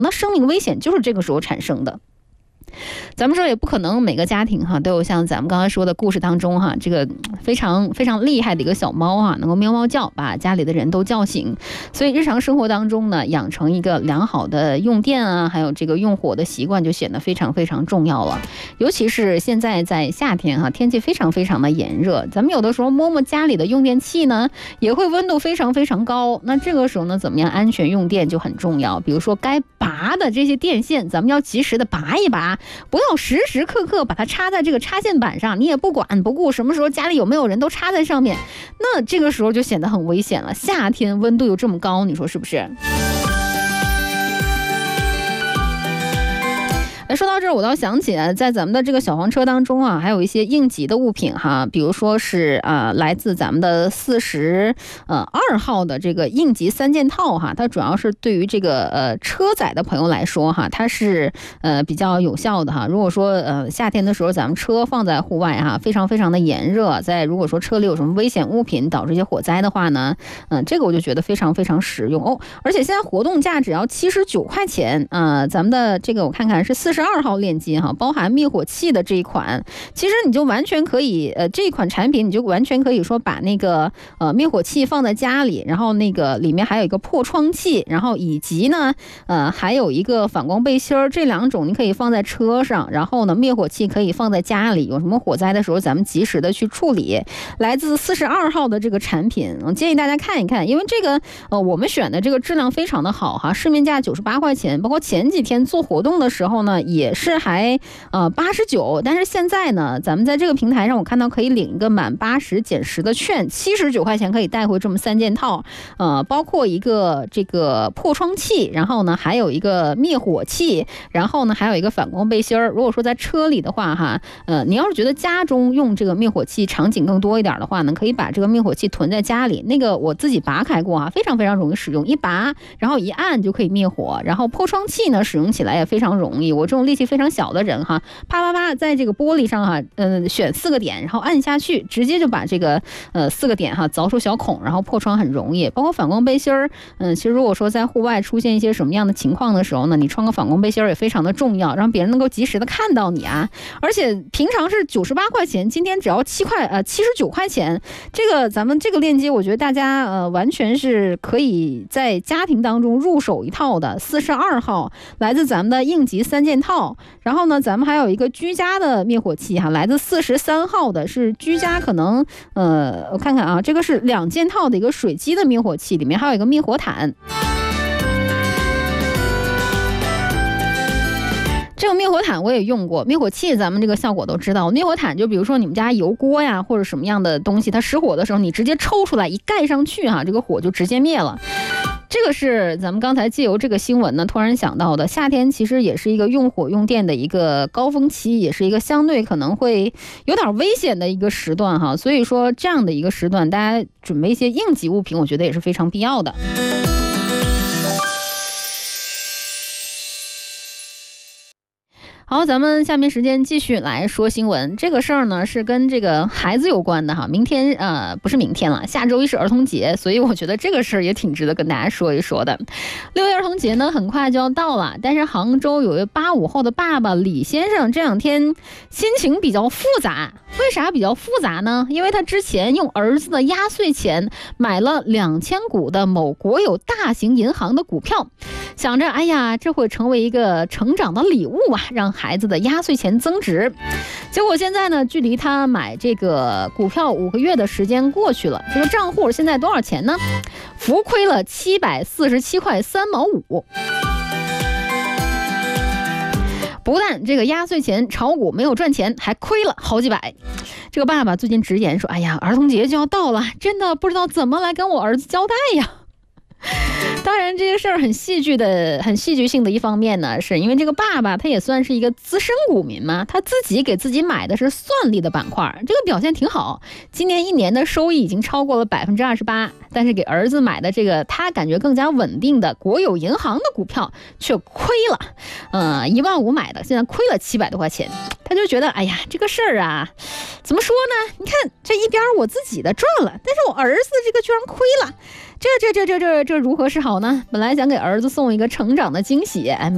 那生命危险就是这个时候产生的。咱们说也不可能每个家庭都有像咱们刚才说的故事当中这个非常非常厉害的一个小猫能够喵喵叫把家里的人都叫醒。所以日常生活当中呢，养成一个良好的用电还有这个用火的习惯就显得非常非常重要了。尤其是现在在夏天天气非常非常的炎热，咱们有的时候摸摸家里的用电器呢，也会温度非常非常高。那这个时候呢，怎么样安全用电就很重要。比如说该拔的这些电线，咱们要及时的拔一拔，不要时时刻刻把它插在这个插线板上，你也不管不顾什么时候家里有没有人都插在上面，那这个时候就显得很危险了。夏天温度又这么高，你说是不是？说到这儿，我倒想起来，在咱们的这个小黄车当中还有一些应急的物品比如说是来自咱们的42号的这个应急3件套它主要是对于这个车载的朋友来说它是比较有效的如果说夏天的时候咱们车放在户外非常非常的炎热，在如果说车里有什么危险物品导致一些火灾的话呢，这个我就觉得非常非常实用而且现在活动价只要79块钱咱们的这个我看看是42号链接包含灭火器的这一款，其实你就完全可以这一款产品你就完全可以说把那个灭火器放在家里，然后那个里面还有一个破窗器，然后以及呢还有一个反光背心儿，这两种你可以放在车上，然后呢灭火器可以放在家里，有什么火灾的时候咱们及时的去处理。来自42号的这个产品建议大家看一看，因为这个我们选的这个质量非常的好市面价98块钱，包括前几天做活动的时候呢也是还89，但是现在呢咱们在这个平台上我看到可以领一个满80减10的券，79块钱可以带回这么3件套包括一个这个破窗器，然后呢还有一个灭火器，然后呢还有一个反光背心儿。如果说在车里的话你要是觉得家中用这个灭火器场景更多一点的话呢，可以把这个灭火器囤在家里，那个我自己拔开过非常非常容易使用，一拔然后一按就可以灭火。然后破窗器呢使用起来也非常容易，我这种力气非常小的人啪啪啪在这个玻璃上选4个点，然后按下去直接就把这个4个点凿出小孔，然后破窗很容易。包括反光背心儿其实如果说在户外出现一些什么样的情况的时候呢，你穿个反光背心儿也非常的重要，让别人能够及时的看到你而且平常是98块钱，今天只要79块钱，这个咱们这个链接我觉得大家完全是可以在家庭当中入手一套的。42号来自咱们的应急3件套，然后呢咱们还有一个居家的灭火器来自43号的是居家，可能我看看这个是2件套的一个水基的灭火器，里面还有一个灭火毯。这个灭火毯我也用过，灭火器咱们这个效果都知道，灭火毯就比如说你们家油锅呀或者什么样的东西它失火的时候，你直接抽出来一盖上去这个火就直接灭了。这个是咱们刚才借由这个新闻呢突然想到的，夏天其实也是一个用火用电的一个高峰期，也是一个相对可能会有点危险的一个时段所以说这样的一个时段大家准备一些应急物品我觉得也是非常必要的。好，咱们下面时间继续来说新闻。这个事儿呢是跟这个孩子有关的明天不是明天了，下周一是儿童节，所以我觉得这个事儿也挺值得跟大家说一说的。6月儿童节呢很快就要到了，但是杭州有位85后的爸爸李先生这两天心情比较复杂。为啥比较复杂呢？因为他之前用儿子的压岁钱买了2000股的某国有大型银行的股票，想着哎呀这会成为一个成长的礼物让孩子的压岁钱增值。结果现在呢距离他买这个股票5个月的时间过去了，这个账户现在多少钱呢？浮亏了747块3毛5。不但这个压岁钱炒股没有赚钱，还亏了好几百。这个爸爸最近直言说，哎呀儿童节就要到了，真的不知道怎么来跟我儿子交代呀。当然这个事儿很戏剧性的一方面呢，是因为这个爸爸他也算是一个资深股民嘛，他自己给自己买的是算力的板块，这个表现挺好，今年1年的收益已经超过了28%，但是给儿子买的这个他感觉更加稳定的国有银行的股票却亏了，15000买的，现在亏了700多块钱。他就觉得哎呀这个事儿怎么说呢，你看这一边我自己的赚了，但是我儿子这个居然亏了，这如何是好呢？本来想给儿子送一个成长的惊喜，